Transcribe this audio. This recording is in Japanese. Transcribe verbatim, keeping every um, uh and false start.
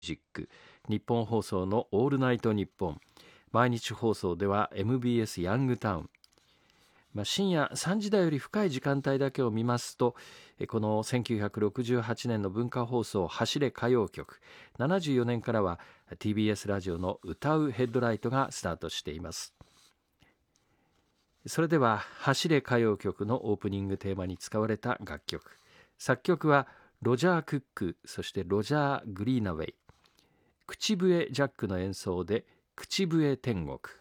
ジック、日本放送のオールナイトニッポン、毎日放送では エムビーエス ヤングタウン、まあ、深夜さんじ台より深い時間帯だけを見ますと、このせんきゅうひゃくろくじゅうはちねんの文化放送走れ歌謡曲、ななじゅうよねんからは ティービーエス ラジオの歌うヘッドライトがスタートしています。それでは走れ歌謡曲のオープニングテーマに使われた楽曲、作曲はロジャー・クック、そしてロジャー・グリーナウェイ。口笛ジャックの演奏で口笛天国。